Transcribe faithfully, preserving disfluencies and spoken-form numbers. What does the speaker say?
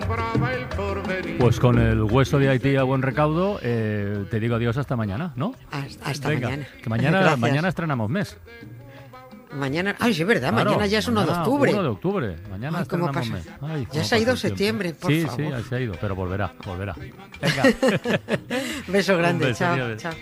Pues con el hueso de Haití a buen recaudo, eh, te digo adiós hasta mañana, ¿no? Hasta, hasta Venga, mañana. Que mañana, mañana estrenamos mes. Mañana, ay, sí, es verdad, Claro, mañana ya es uno de mañana, octubre. uno de octubre, mañana Ay, ¿cómo estrenamos pasa? mes. Ay, Ya cómo se ha ido pasa el septiembre, tiempo. por sí, favor. Sí, sí, se ha ido, pero volverá, volverá. Venga. Beso grande, Un beso, chao, adiós. chao.